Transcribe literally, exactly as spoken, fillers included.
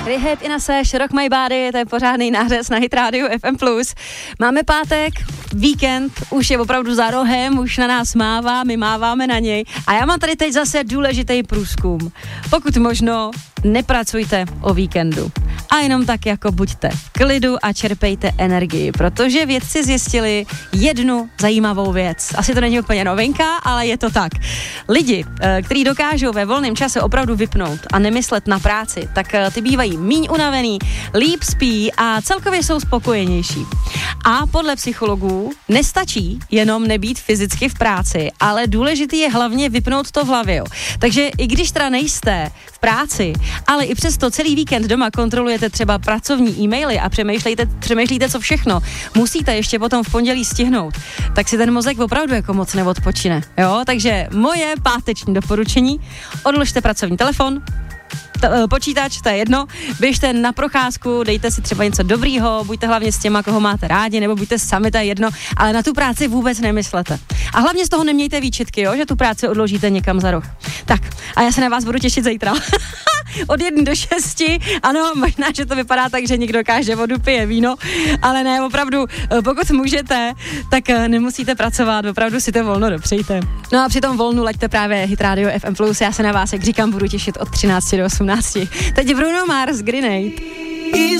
Rehab in a Sesh, Rock My Body, to je pořádný nářez na Hit Radio F M plus. Máme pátek, víkend, už je opravdu za rohem, už na nás mává, my máváme na něj. A já mám tady teď zase důležitý průzkum. Pokud možno, nepracujte o víkendu. A jenom tak jako buďte v klidu a čerpejte energii, protože vědci zjistili jednu zajímavou věc. Asi to není úplně novinka, ale je to tak. Lidi, kteří dokážou ve volném čase opravdu vypnout a nemyslet na práci, tak ty bývají míň unavený, líp spí a celkově jsou spokojenější. A podle psychologů nestačí jenom nebýt fyzicky v práci, ale důležitý je hlavně vypnout to v hlavě. Takže i když teda nejste v práci, ale i přesto celý víkend doma kontrolujete třeba pracovní e-maily a přemýšlíte, přemýšlíte, co všechno musíte ještě potom v pondělí stihnout, tak si ten mozek opravdu jako moc neodpočine. Jo? Takže moje páteční doporučení, odložte pracovní telefon, T- počítač, to je jedno, běžte na procházku, dejte si třeba něco dobrýho, buďte hlavně s těma, koho máte rádi, nebo buďte sami, to je jedno, ale na tu práci vůbec nemyslete. A hlavně z toho nemějte výčitky, jo, že tu práci odložíte někam za roh. Tak, a já se na vás budu těšit zítra. Od jedné do šesti, ano, možná, že to vypadá tak, že někdo káže vodu, pije víno, ale ne, opravdu, pokud můžete, tak nemusíte pracovat, opravdu si to volno dopřejte. No a při tom volnu laďte právě Hit Radio F M plus, já se na vás, jak říkám, budu těšit od třinácti do osmnácti. Teď Bruno Mars, Grenade.